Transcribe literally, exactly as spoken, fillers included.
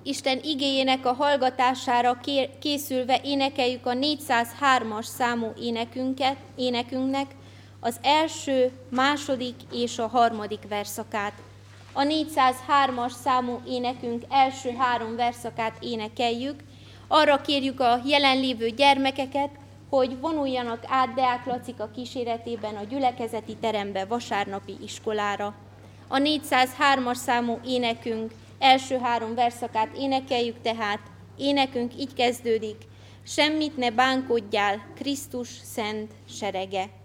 Isten igéjének a hallgatására készülve énekeljük a négyszázhármas számú énekünket, énekünknek az első, második és a harmadik verszakát. A négyszázhármas számú énekünk első három verszakát énekeljük. Arra kérjük a jelenlévő gyermekeket, hogy vonuljanak át Deák Lacika kíséretében a gyülekezeti terembe vasárnapi iskolára. A négyszázhármas számú énekünk első három verszakát énekeljük, tehát énekünk így kezdődik: semmit ne bánkodjál, Krisztus szent serege.